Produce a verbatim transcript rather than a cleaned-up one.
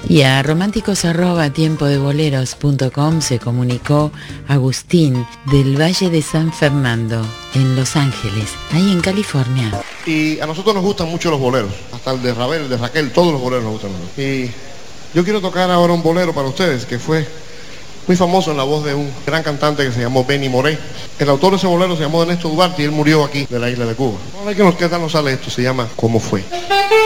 Y a románticos arroba tiempo de boleros punto com se comunicó Agustín del Valle de San Fernando, en Los Ángeles, ahí en California. Y a nosotros nos gustan mucho los boleros, hasta el de Ravel, el de Raquel, todos los boleros nos gustan mucho. Y yo quiero tocar ahora un bolero para ustedes, que fue muy famoso en la voz de un gran cantante que se llamó Benny Moré. El autor de ese bolero se llamó Ernesto Duarte y él murió aquí, de la isla de Cuba. Vamos a ver qué nos queda, nos sale esto, se llama ¿Cómo fue?